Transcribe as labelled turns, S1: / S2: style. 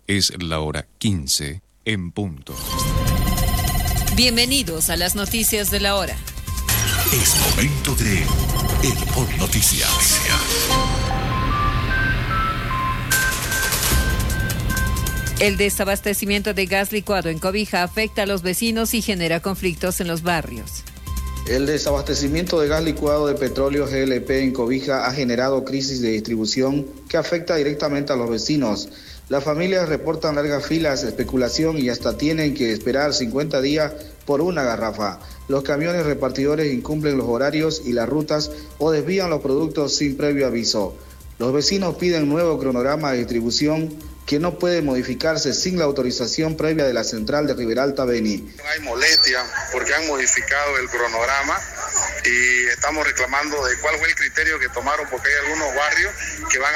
S1: Es la hora 15 en punto.
S2: Bienvenidos a las noticias de la hora.
S3: Es momento de El Por Noticias.
S2: El desabastecimiento de gas licuado en Cobija afecta a los vecinos y genera conflictos en los barrios.
S4: El desabastecimiento de gas licuado de petróleo GLP en Cobija ha generado crisis de distribución que afecta directamente a los vecinos. Las familias reportan largas filas, especulación y hasta tienen que esperar 50 días por una garrafa. Los camiones repartidores incumplen los horarios y las rutas o desvían los productos sin previo aviso. Los vecinos piden nuevo cronograma de distribución que no puede modificarse sin la autorización previa de la central de Riberalta Beni.
S5: Hay molestia porque han modificado el cronograma y estamos reclamando de cuál fue el criterio que tomaron, porque hay algunos barrios que van